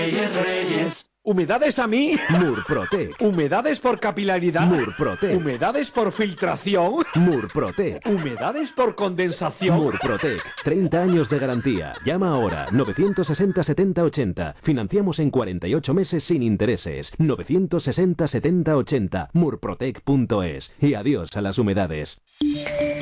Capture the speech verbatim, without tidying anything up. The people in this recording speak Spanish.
Reyes, Reyes. ¿Humedades a mí? Murprotec. ¿Humedades por capilaridad? Murprotec. ¿Humedades por filtración? Murprotec. ¿Humedades por condensación? Murprotec. treinta años de garantía. Llama ahora. novecientos sesenta setenta ochenta. Financiamos en cuarenta y ocho meses sin intereses. novecientos sesenta setenta ochenta. Murprotec punto es. Y adiós a las humedades.